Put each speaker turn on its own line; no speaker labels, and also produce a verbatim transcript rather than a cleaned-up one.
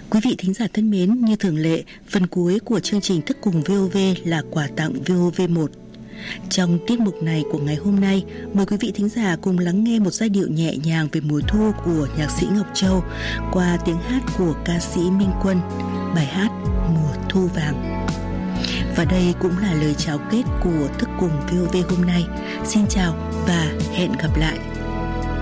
Quý vị thính giả thân mến, như thường lệ, phần cuối của chương trình Thức Cùng vê o vê là quà tặng vê o vê một. Trong tiết mục này của ngày hôm nay, mời quý vị thính giả cùng lắng nghe một giai điệu nhẹ nhàng về mùa thu của nhạc sĩ Ngọc Châu qua tiếng hát của ca sĩ Minh Quân, bài hát Mùa Thu Vàng. Và đây cũng là lời chào kết của Thức Cùng vê o vê hôm nay. Xin chào và hẹn gặp lại.